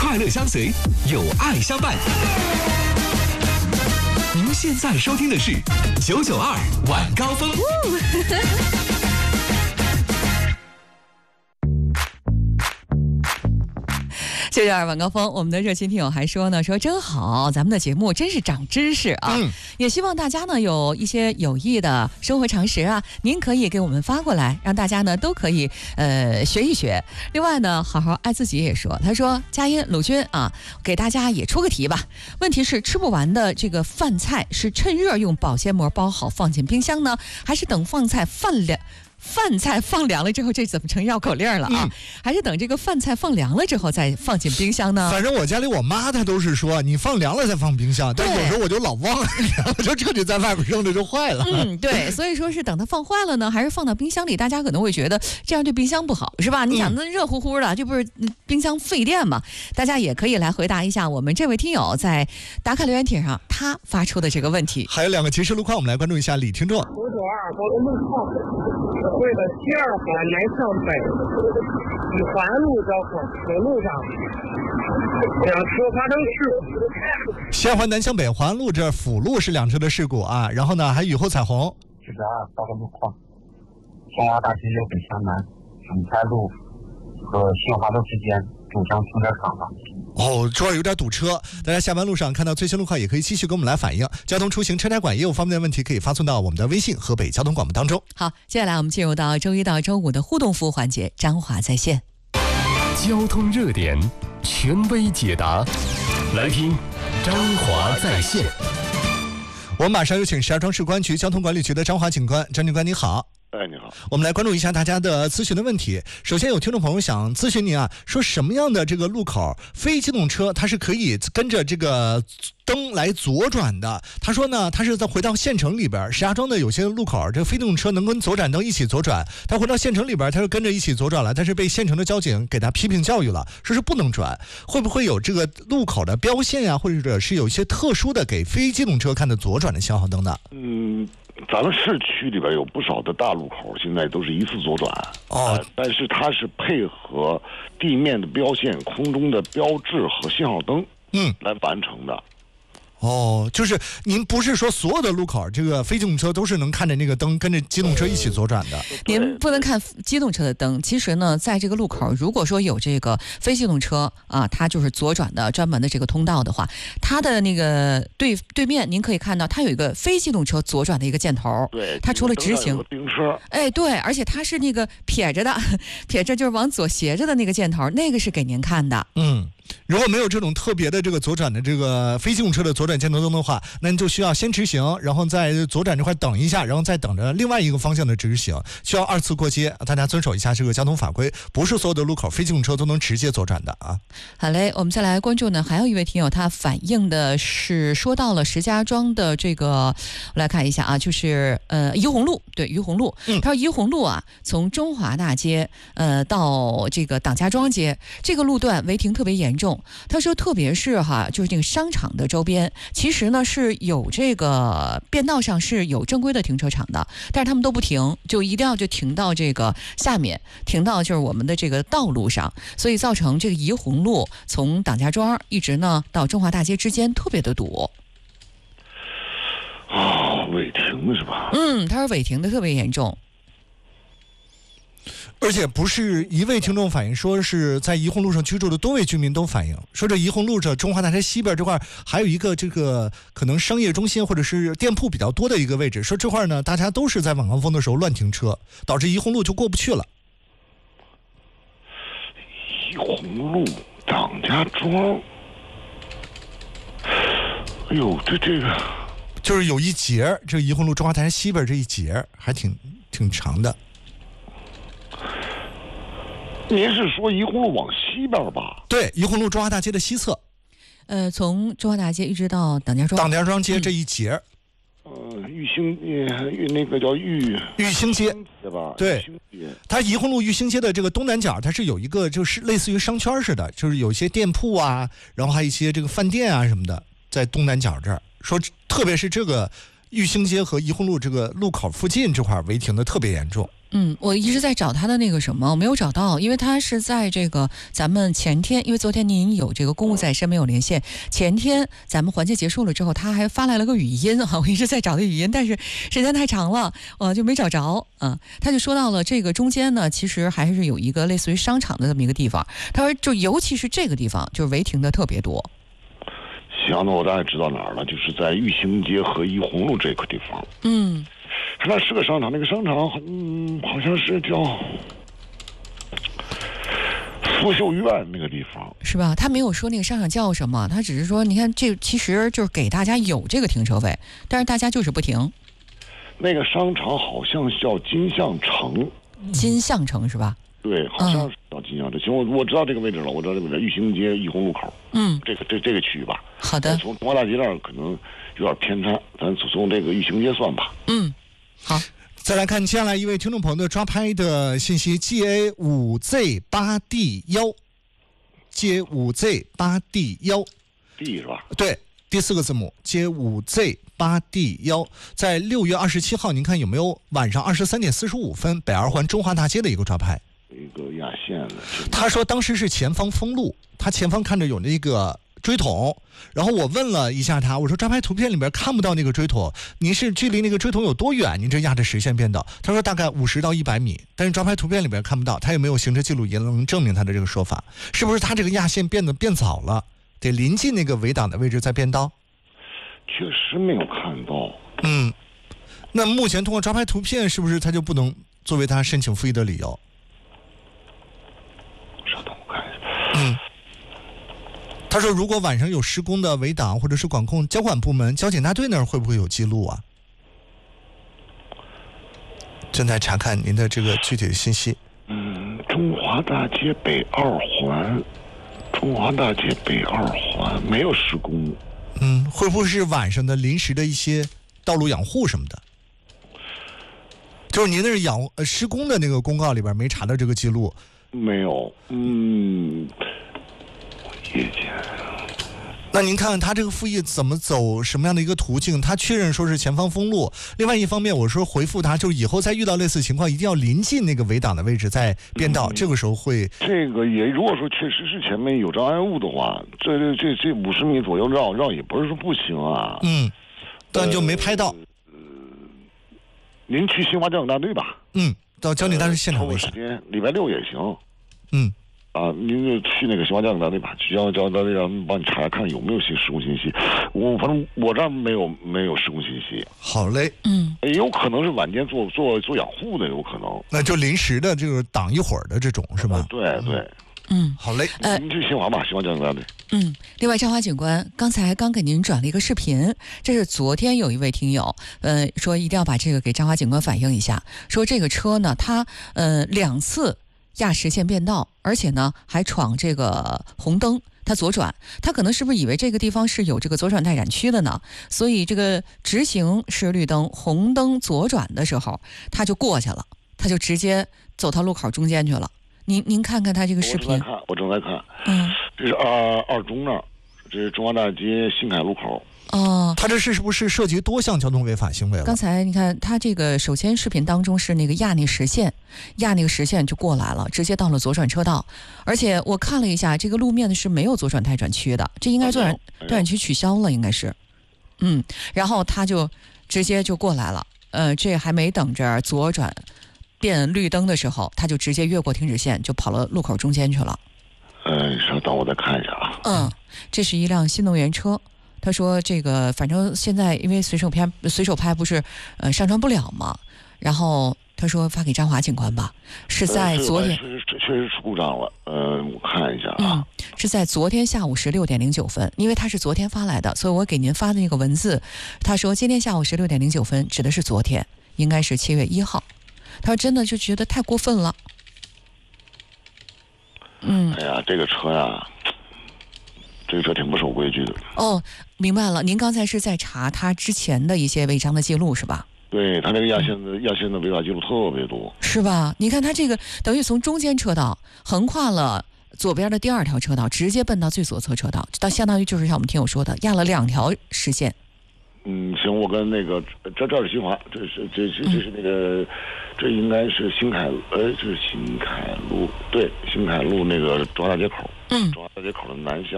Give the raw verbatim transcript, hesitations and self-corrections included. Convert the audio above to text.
快乐相随，有爱相伴。您现在收听的是九九二晚高峰。 九九二晚高峰，我们的热心听友还说呢，说真好，咱们的节目真是长知识啊！嗯、也希望大家呢有一些有益的生活常识啊，您可以给我们发过来，让大家呢都可以呃学一学。另外呢，好好爱自己也说，他说佳音鲁军啊，给大家也出个题吧。问题是吃不完的这个饭菜是趁热用保鲜膜包好放进冰箱呢，还是等饭菜饭凉？饭菜放凉了之后，这怎么成绕口令了啊？嗯、还是等这个饭菜放凉了之后再放进冰箱呢？ 反正我家里我妈她都是说你放凉了再放冰箱，但有时候我就老忘了，凉了就彻底在外边扔着就坏了。 嗯，对，所以说是等它放坏了呢，还是放到冰箱里？大家可能会觉得这样对冰箱不好，是吧？你想那热乎乎的，这不是冰箱费电吗？大家也可以来回答一下我们这位听友在打卡留言帖上他发出的这个问题。 还有两个及时路况，我们来关注一下李听众。 九九二高的路况。为了第二环南向北，以环路交口铁路上两车发生事故。 西二环南向北环路这辅路是两车的事故啊，然后呢还雨后彩虹。 九九二高的路况，松花大街右北向南，省开路和新华路之间堵上停车场了。 哦，这儿有点堵车，大家下班路上看到最新路况也可以继续跟我们来反映。交通出行车差馆业务方面的问题可以发送到我们的微信河北交通广播当中。 好，接下来我们进入到周一到周五的互动服务环节，张华在线。 交通热点，权威解答，来听张华在线。 我们马上有请石家庄市公安局交通管理局的张华警官。张警官你好。 哎，你好， 我们来关注一下大家的咨询的问题。首先有听众朋友想咨询您啊，说什么样的这个路口非机动车它是可以跟着这个灯来左转的？他说呢，他是在回到县城里边，石家庄的有些路口这个非机动车能跟左转灯一起左转，他回到县城里边他是跟着一起左转了，但是被县城的交警给他批评教育了，说是不能转。会不会有这个路口的标线呀、啊，或者是有一些特殊的给非机动车看的左转的信号灯呢？ 嗯。咱们市区里边有不少的大路口，现在都是一次左转哦、 呃，但是它是配合地面的标线、空中的标志和信号灯，嗯，来完成的。 哦，就是您不是说所有的路口这个非机动车都是能看着那个灯跟着机动车一起左转的？ 您不能看机动车的灯。其实呢，在这个路口，如果说有这个非机动车啊，它就是左转的专门的这个通道的话，它的那个对对面，您可以看到它有一个非机动车左转的一个箭头。 对， 它除了直行， 冰车。 哎，对，而且它是那个撇着的，撇着就是往左斜着的那个箭头，那个是给您看的。 嗯。如果没有这种特别的这个左转的这个非机动车的左转箭头灯的话，那你就需要先直行，然后在左转这块等一下，然后再等着另外一个方向的直行，需要二次过街。大家遵守一下这个交通法规，不是所有的路口非机动车都能直接左转的啊。 好嘞，我们再来关注呢，还有一位听友他反映的是说到了石家庄的这个，我来看一下啊，就是呃怡红路，对怡红路，嗯，他说怡红路啊，从中华大街呃到这个党家庄街这个路段违停特别严重。他说特别是哈，就是这个商场的周边其实呢是有这个便道上是有正规的停车场的，但是他们都不停，就一定要就停到这个下面，停到就是我们的这个道路上，所以造成这个怡红路从党家庄一直呢到中华大街之间特别的堵。 哦，违停是吧？ 嗯，他说违停的特别严重。 而且不是一位听众反映，说是在怡红路上居住的多位居民都反映，说这怡红路这中华大街西边这块还有一个这个可能商业中心或者是店铺比较多的一个位置，说这块呢大家都是在晚高峰的时候乱停车，导致怡红路就过不去了。 怡红路党家庄，哎呦，这这个就是有一节，这个怡红路中华大街西边这一节还挺挺长的。 您是说怡红路往西边吧？ 对，怡红路中华大街的西侧。 呃，从中华大街一直到党家庄。 党家庄街这一节。 嗯、呃，玉兴呃那个叫玉玉兴街对吧？ 对，它怡红路玉兴街的这个东南角，它是有一个就是类似于商圈似的，就是有一些店铺啊，然后还有一些这个饭店啊什么的，在东南角这儿。说特别是这个玉兴街和怡红路这个路口附近这块违停的特别严重。 嗯，我一直在找他的那个什么，我没有找到，因为他是在这个咱们前天，因为昨天您有这个公务在身没有连线，前天咱们环节结束了之后，他还发来了个语音啊，我一直在找的语音，但是时间太长了，呃，就没找着啊。他就说到了这个中间呢，其实还是有一个类似于商场的这么一个地方，他说就尤其是这个地方，就是违停的特别多。 行，那我大概知道哪儿了，就是在玉兴街和怡红路这个地方。 嗯。 它那是个商场，那个商场嗯，好像是叫福秀苑那个地方， 是吧？他没有说那个商场叫什么，他只是说，你看这其实就是给大家有这个停车位，但是大家就是不停。 那个商场好像叫金象城， 金象城是吧？ 对，好像是叫金象城。行，我我知道这个位置了，我知道这个位置，玉兴街怡红路口， 嗯， 这个这这个区域吧。 好的。 从中华大街那儿可能有点偏差，咱从这个玉兴街算吧。 嗯。好， 再来看接下来一位听众朋友的抓拍的信息 ：G A 五 Z 八 D 一 ，G A 五 Z 八 D 一 ，D 是吧？ 对，第四个字母 G A 五 Z 八 D 一，在六月二十七号，您看有没有晚上二十三点四十五分北二环中华大街的一个抓拍？ 一个压线的。 他说当时是前方封路，他前方看着有那个追桶，然后我问了一下他，我说抓拍图片里面看不到那个追桶，您是距离那个追桶有多远？您这压着实线变道？他说大概五十到一百米，但是抓拍图片里面看不到，他也没有行车记录也能证明他的这个说法，是不是他这个压线变得变早了，得临近那个围挡的位置再变道？ 确实没有看到。 嗯，那目前通过抓拍图片，是不是他就不能作为他申请复议的理由？ 稍等，我看一下。 嗯。他说：“如果晚上有施工的围挡或者是管控交管部门、交警大队那儿会不会有记录啊？”正在查看您的这个具体的信息。 嗯，中华大街北二环，中华大街北二环没有施工。 嗯，会不会是晚上的临时的一些道路养护什么的？就是您那是养呃施工的那个公告里边没查到这个记录？ 没有。嗯。夜间， 那您看他这个复议怎么走，什么样的一个途径？他确认说是前方封路。另外一方面，我说回复他，就是以后再遇到类似情况，一定要临近那个围挡的位置再变道。嗯、这个时候会， 这个也如果说确实是前面有障碍物的话，这这这这五十米左右绕绕也不是说不行啊。 嗯，但就没拍到。 呃，您去新华交警大队吧。 嗯，到交警大队现场为止。 呃、礼拜六也行。 嗯。 啊，您就去那个新华交警大队吧，去交交警大队让他们帮你查查看有没有些施工信息。我反正我这儿没有没有施工信息。 好嘞， 嗯， 也有可能是晚间做做做养护的，有可能。 那就临时的这个挡一会儿的这种是吧？ 呃、对对， 嗯， 好嘞。 呃， 您去新华吧，新华交警大队。 嗯，另外，张华警官刚才刚给您转了一个视频，这是昨天有一位听友，呃，说一定要把这个给张华警官反映一下，说这个车呢，他呃两次压实线变道，而且呢还闯这个红灯，他左转，他可能是不是以为这个地方是有这个左转待转区的呢？所以这个直行是绿灯，红灯左转的时候，他就过去了，他就直接走到路口中间去了。您您看看他这个视频， 我正在看，我正在看， 嗯， 这是二二中那儿，这是中华大街新凯路口。 哦， 他这是不是涉及多项交通违法行为了？ 刚才你看他这个首先视频当中是那个压那实线，压那个实线就过来了，直接到了左转车道，而且我看了一下，这个路面的是没有左转待转区的，这应该左转待转区取消了，应该是，嗯，然后他就直接就过来了，呃，这还没等着左转变绿灯的时候，他就直接越过停止线，就跑了路口中间去了。 呃，稍等，我再看一下啊。 嗯，这是一辆新能源车。他说：“这个反正现在因为随手拍随手拍不是呃上传不了嘛，然后他说发给张华警官吧，是在昨天， 呃、确实出故障了。呃，我看一下啊， 嗯，是在昨天下午十六点零九分，因为他是昨天发来的，所以我给您发的那个文字，他说今天下午十六点零九分指的是昨天，应该是七月一号。他说真的就觉得太过分了。嗯， 哎呀，这个车呀。”这个车挺不守规矩的。 哦，明白了。您刚才是在查他之前的一些违章的记录是吧？ 对，他这个压线的、嗯、压线的违法记录特别多， 是吧？你看他这个等于从中间车道横跨了左边的第二条车道，直接奔到最左侧车道，到相当于就是像我们听友说的，压了两条实线。 嗯，行，我跟那个这这是新华，这是这这这是那个，这应该是新凯，呃，这是新凯路，对，新凯路那个中华大街口， 嗯， 中华大街口的南向